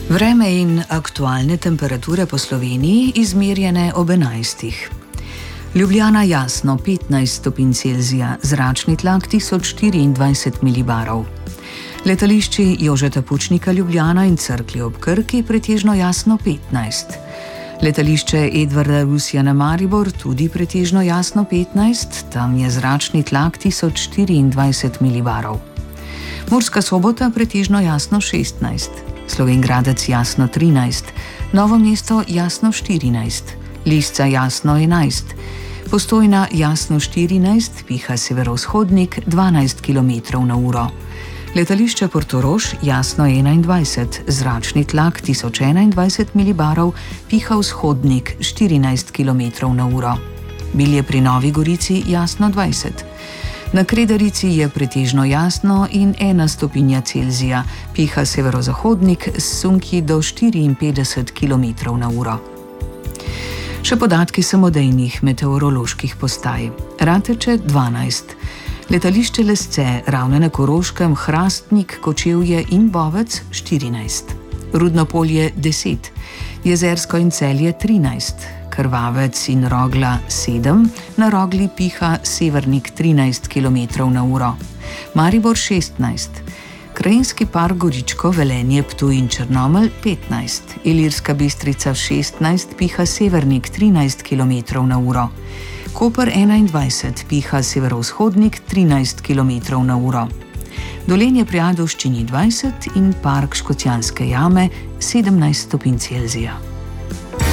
Vreme in aktualne temperature po Sloveniji izmerjene ob 11. Ljubljana jasno 15 stopinj Celzija, zračni tlak 1024 milibarov. Letališči Jožeta Pučnika Ljubljana in Cerklje ob Krki pretežno jasno 15. Letališče Edvarda Rusjana Maribor tudi pretežno jasno 15, tam je zračni tlak 1024 milibarov. Murska Sobota pretežno jasno 16. Slovenj Gradec jasno 13, Novo mesto jasno 14, Lisca jasno 11, Postojna jasno 14, piha severovzhodnik 12 km/h. Letališče Portorož jasno 21, zračni tlak 1021 milibarov, piha vzhodnik 14 km/h. Bilje pri Novi Gorici jasno 20. Na Kredarici je pretežno jasno in 1 stopinja Celzija, piha severozahodnik s sunki do 54 km/h. Še podatki samodejnih meteoroloških postaj. Rateče 12, letališče Lesce, Ravne na Koroškem, Hrastnik, Kočevje in Bovec 14, Rudno Polje 10, Jezersko in Celje 13, Krvavec in Rogla 7, na Rogli piha severnik 13 km/h, Maribor 16, Krajinski park Goričko, Velenje, Ptuj in Črnomelj 15, Ilirska Bistrica 16, piha severnik 13 km/h, Koper 21, piha severovzhodnik 13 km/h, Dolenje pri Ajdovščini 20 in park Škocjanske jame 17 stopinj Celzija.